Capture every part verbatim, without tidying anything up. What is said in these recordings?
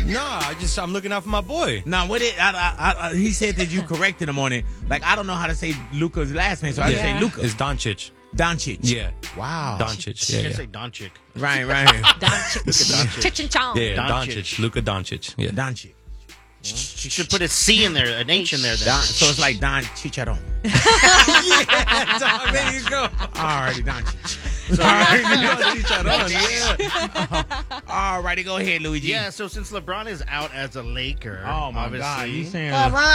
No, I just I'm looking out for my boy. No, what it? I, I, I, he said that you corrected him on it. Like I don't know how to say Luka's last name, so I Yeah. just say Luka. It's Doncic. Doncic. Yeah. Wow. Doncic. You Yeah, can yeah. say Doncic. Right, right. Doncic. Chich and chong. Yeah, Doncic. Doncic. Luka Doncic. Yeah. Doncic. You should put a C in there, an H in there. Then. Don, so it's like Don Chicharron. Yeah, there you go. Alrighty, Doncic. Yeah. Alrighty, go ahead, Luigi. Yeah, so since LeBron is out as a Laker, Oh my obviously, God, you saying?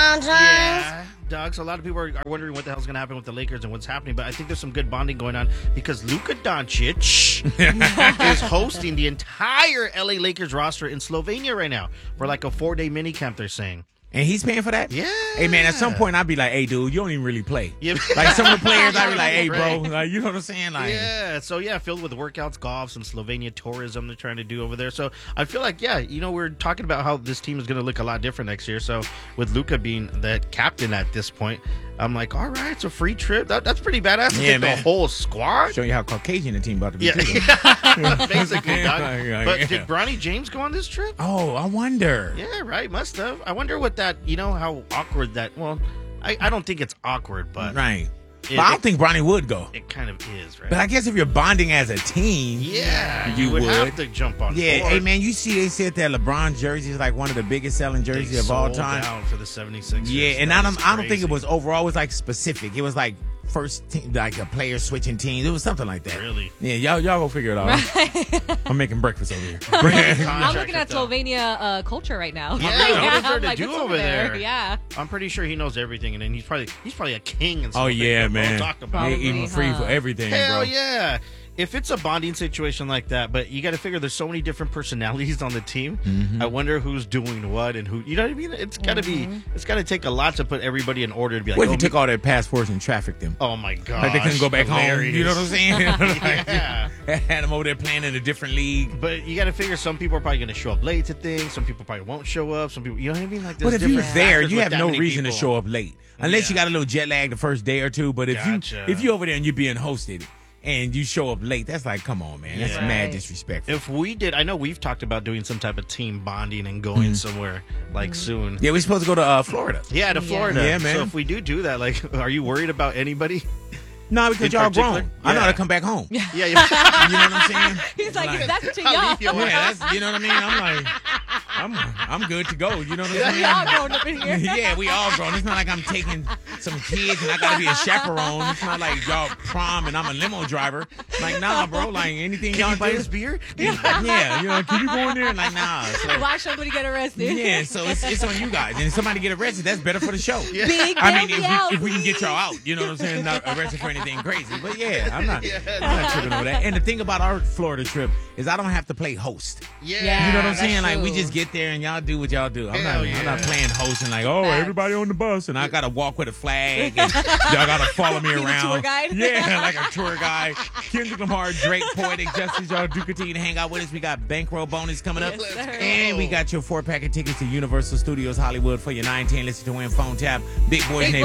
yeah, Doug. So a lot of people are, are wondering what the hell's going to happen with the Lakers and what's happening. But I think there's some good bonding going on because Luka Doncic is hosting the entire L A Lakers roster in Slovenia right now for like a four-day mini camp. They're saying. And he's paying for that? Yeah. Hey, man, at some point, I'd be like, hey, dude, you don't even really play. Yeah. Like, some of the players, I'd be like, hey, bro, Right. like, you know what I'm saying? Like, Yeah, so yeah, filled with workouts, golf, some Slovenia tourism they're trying to do over there. So I feel like, yeah, you know, we're talking about how this team is going to look a lot different next year. So with Luka being the captain at this point, I'm like, all right, it's a free trip. That, that's pretty badass. To Yeah, take man. the whole squad. show you how Caucasian the team about to be, Yeah, too. basically. Doug. Yeah, yeah, But yeah. did Bronny James go on this trip? Oh, I wonder. Yeah, right. Must have. I wonder what that. You know how awkward that. Well, I, I don't think it's awkward, but Right. It, But I don't it, think Bronny would go. it kind of is, right? But I guess if you're bonding as a team, yeah, you you would, would. have to jump on. yeah. board. Hey, man, you see they said that LeBron jersey is like one of the biggest selling They jerseys of all sold time. out for the seventy-sixers. Yeah, and That I is don't, I don't think it crazy. was overall. It was like specific. It was like first team, like a player switching teams. It was something like that. Really? Yeah, y'all, y'all go figure it out. I'm making breakfast over here. I'm looking at Slovenia uh, culture right now. Yeah, Like, what is there I'm to like, do what's over there? Yeah. I'm pretty sure he knows everything, and then he's probably he's probably a king. And Oh yeah, man. Talk about They it. Probably, even free huh? for everything, Hell bro. yeah. If it's a bonding situation like that, but you got to figure there's so many different personalities on the team. Mm-hmm. I wonder who's doing what and who. You know what I mean? It's got to be. It's got to take a lot to put everybody in order to be like. What if oh, you took me- all their passports and trafficked them? oh my god! Like they couldn't go back home. You know what I'm saying? Yeah. Had them over there playing in a different league. But you got to figure some people are probably going to show up late to things. Some people probably won't show up. Some people, you know what I mean? Like, But there's if you're different there, factors you with have that no many reason to people. show up late, unless you Yeah. got a little jet lag the first day or two. But if Gotcha. you if you over there and you're being hosted and you show up late, that's like, come on, man, that's Yeah. mad Right. disrespectful. If we did, I know we've talked about doing some type of team bonding and going Mm-hmm. somewhere like soon. Yeah, we're supposed to go to uh, Florida. Yeah, to Florida. Yeah, man. So if we do do that, like, are you worried about anybody? No, because In y'all particular? grown. I know how Yeah. to come back home. Yeah, yeah. You know what I'm saying? He's like, Like- that's between I'll y'all. leave you alone. Yeah, that's, you know what I mean? I'm like, I'm I'm good to go. You know what I'm saying? Y'all grown up in here. Yeah, we all grown. It's not like I'm taking some kids and I gotta be a chaperone. It's not like y'all prom and I'm a limo driver. Like, nah, bro. Like anything Can y'all you buy do. us beer? Yeah, you know, can you go in there? Like, nah. So, Watch somebody get arrested. yeah, so it's, it's on you guys. And if somebody get arrested, that's better for the show. Big I mean, Billy if out, we, if we can get y'all please. out, you know what I'm saying? Not arrested for anything crazy. But yeah, I'm not, Yeah. I'm not tripping over that. And the thing about our Florida trip is I don't have to play host. Yeah. Yeah. You know what I'm that's saying? Like we true. just get there and y'all do what y'all do. I'm Hell not, I'm not yeah. playing host and like, oh, Facts. everybody on the bus and I gotta walk with a flag and y'all gotta follow me Be the around. tour guide? Yeah, like a tour guide. Kendrick Lamar, Drake, Poetic Justice. Y'all do continue to hang out with us. We got bankroll bonus coming up, Yes, sir. and we got your four pack of tickets to Universal Studios Hollywood for your nine ten. Listen to win phone tap. Big boys. Big Neighborhood.